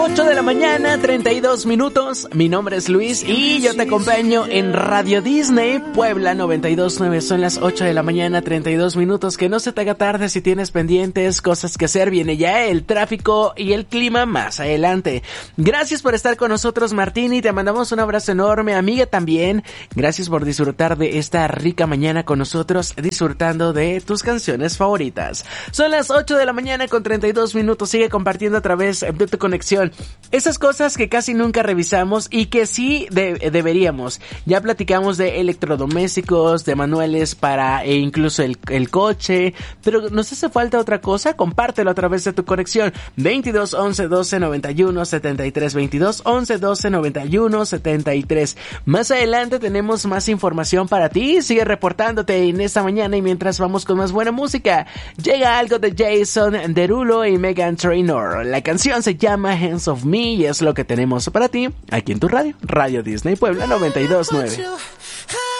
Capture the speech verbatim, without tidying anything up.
ocho de la mañana, treinta y dos minutos. Mi nombre es Luis y yo te acompaño en Radio Disney Puebla noventa y dos punto nueve. Son las ocho de la mañana, treinta y dos minutos. Que no se te haga tarde si tienes pendientes, cosas que hacer. Viene ya el tráfico y el clima más adelante. Gracias por estar con nosotros, Martín, y te mandamos un abrazo enorme. Amiga, también, gracias por disfrutar de esta rica mañana con nosotros, disfrutando de tus canciones favoritas. Son las ocho de la mañana con treinta y dos minutos. Sigue compartiendo a través de tu conexión esas cosas que casi nunca revisamos y que sí de- deberíamos. Ya platicamos de electrodomésticos, de manuales para e incluso el, el coche, pero ¿nos hace falta otra cosa? Compártelo a través de tu conexión. veintidós once doce noventa y uno setenta y tres, veintidós once doce noventa y uno setenta y tres. Más adelante tenemos más información para ti. Sigue reportándote en esta mañana y mientras vamos con más buena música, llega algo de Jason Derulo y Meghan Trainor. La canción se llama Hands of Me y es lo que tenemos para ti aquí en tu radio, Radio Disney Puebla noventa y dos punto nueve.